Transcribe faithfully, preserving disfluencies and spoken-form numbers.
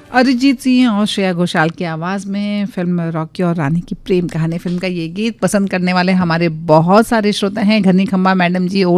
अरिजीत सिंह और श्रेया घोषाल की आवाज़ में फिल्म रॉकी और रानी की प्रेम कहानी फिल्म का ये गीत पसंद करने वाले हमारे बहुत सारे श्रोता हैं। घनी खम्बा मैडम जी